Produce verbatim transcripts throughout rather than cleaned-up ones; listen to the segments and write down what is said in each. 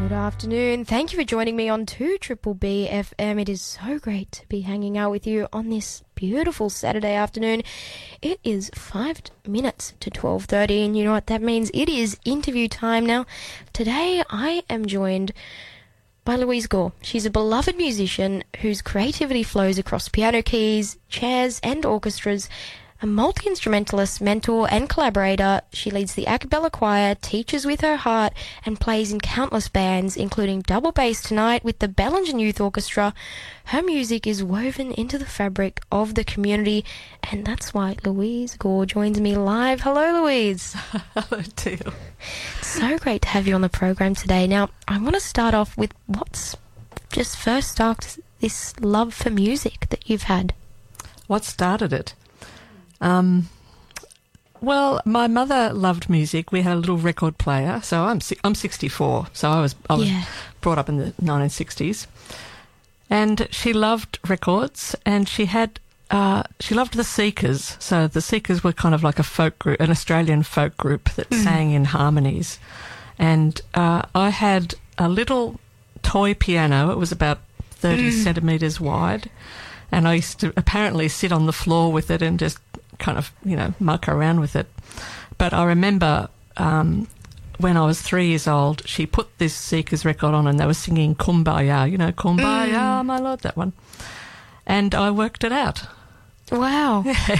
Good afternoon. Thank you for joining me on two Triple B F M. It is so great to be hanging out with you on this beautiful Saturday afternoon. It is five minutes to twelve thirty, and you know what that means? It is interview time now. Today I am joined by Louise Gore. She's a beloved musician whose creativity flows across piano keys, chairs and orchestras. A multi-instrumentalist, mentor and collaborator, she leads the a cappella choir, teaches with her heart, and plays in countless bands, including double bass tonight with the Bellingen Youth Orchestra. Her music is woven into the fabric of the community, and that's why Louise Gore joins me live. Hello, Louise. Hello, Teal. So great to have you on the program today. Now, I want to start off with what's just first sparked this love for music that you've had. What started it? Um, well, my mother loved music. We had a little record player. So I'm si- I'm sixty-four. So I was I was Yeah. brought up in the nineteen sixties, and she loved records. And she had uh, she loved the Seekers. So the Seekers were kind of like a folk group, an Australian folk group that Mm. sang in harmonies. And uh, I had a little toy piano. It was about thirty Mm. centimetres wide. And I used to apparently sit on the floor with it and just kind of, you know, muck around with it. But I remember um, when I was three years old, she put this Seekers record on and they were singing Kumbaya, you know, Kumbaya, Mm. my Lord, that one. And I worked it out. Wow.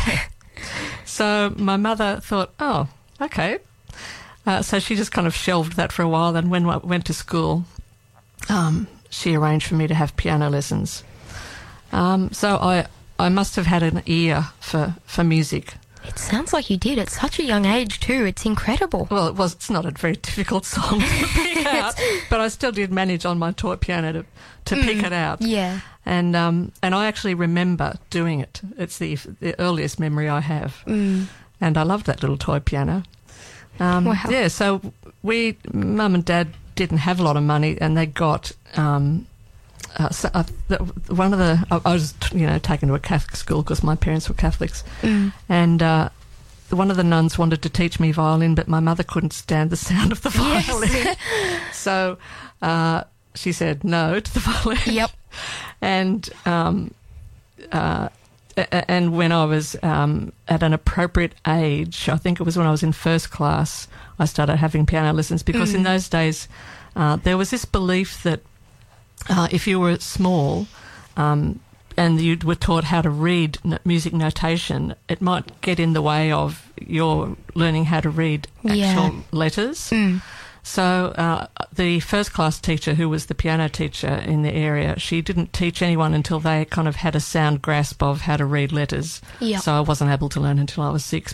So my mother thought, oh, okay. Uh, so she just kind of shelved that for a while. Then when I went to school, um, she arranged for me to have piano lessons. Um, so I, I must have had an ear for, for music. It sounds like you did at such a young age too. It's incredible. Well, it was. It's not a very difficult song to pick out, but I still did manage on my toy piano to, to Mm, pick it out. Yeah. And um, and I actually remember doing it. It's the the earliest memory I have. Mm. And I loved that little toy piano. Um, Wow. Yeah. So we, Mum and Dad, didn't have a lot of money, and they got. Um, Uh, so, uh, the, one of the I, I was you know taken to a Catholic school because my parents were Catholics, Mm. and uh, one of the nuns wanted to teach me violin, but my mother couldn't stand the sound of the violin, Yes. so uh, she said no to the violin. Yep. And um, uh, a- and when I was um, at an appropriate age, I think it was when I was in first class, I started having piano lessons because in Mm. those days uh, there was this belief that Uh, if you were small um, and you were taught how to read n- music notation, it might get in the way of your learning how to read actual Yeah. letters. Mm. So uh, the first class teacher, who was the piano teacher in the area, she didn't teach anyone until they kind of had a sound grasp of how to read letters. Yep. So I wasn't able to learn until I was six.